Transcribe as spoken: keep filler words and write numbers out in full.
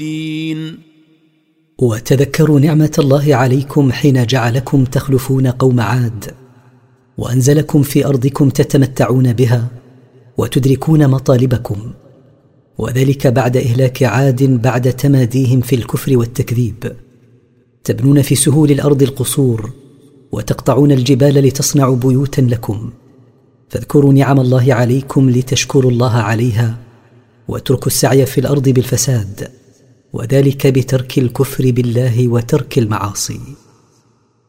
وتذكروا نعمة الله عليكم حين جعلكم تخلفون قوم عاد وأنزلكم في أرضكم تتمتعون بها وتدركون مطالبكم، وذلك بعد إهلاك عاد بعد تماديهم في الكفر والتكذيب. تبنون في سهول الأرض القصور وتقطعون الجبال لتصنعوا بيوتا لكم، فاذكروا نعم الله عليكم لتشكروا الله عليها واتركوا السعي في الأرض بالفساد، وذلك بترك الكفر بالله وترك المعاصي.